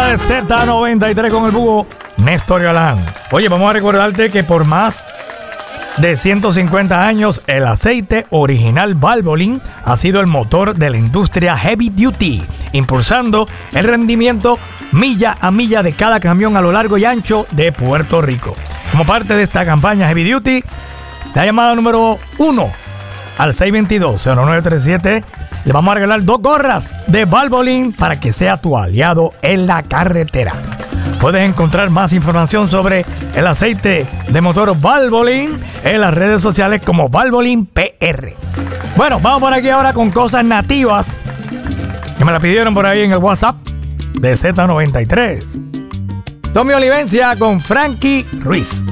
de Z93 con el búho Néstor Galán. Oye, vamos a recordarte que por más de 150 años el aceite original Valvoline ha sido el motor de la industria heavy duty, impulsando el rendimiento milla a milla de cada camión a lo largo y ancho de Puerto Rico. Como parte de esta campaña heavy duty, la llamada número 1 al 622-0937, le vamos a regalar 2 gorras de Valvoline para que sea tu aliado en la carretera. Puedes encontrar más información sobre el aceite de motor Valvoline en las redes sociales como Valvoline PR. Bueno, vamos por aquí ahora con cosas nativas que me la pidieron por ahí en el WhatsApp de Z93. Tommy Olivencia con Frankie Ruiz.